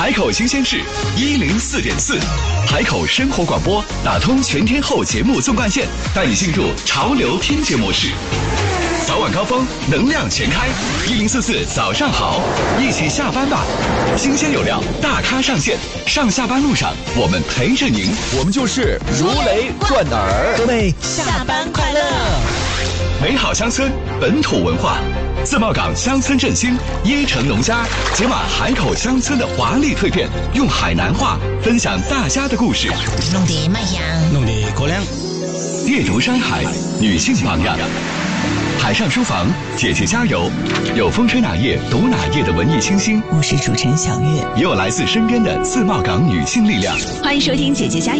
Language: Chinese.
海口新鲜事104.4，海口生活广播打通全天候节目纵贯线，带你进入潮流听觉模式。早晚高峰，能量全开，1044早上好，一起下班吧。新鲜有料，大咖上线，上下班路上我们陪着您， 我们就是如雷贯耳。 各位下班快乐！ 美好乡村，本土文化。自贸港乡村振兴，椰城农家解码海口乡村的华丽蜕变，用海南话分享大家的故事。 弄得卖香， 弄得过凉。 阅读山海，女性榜样。海上书房，姐姐加油！有风吹哪页读哪页的文艺清新， 我是主持人小月， 也有来自身边的自贸港女性力量。 欢迎收听姐姐加油。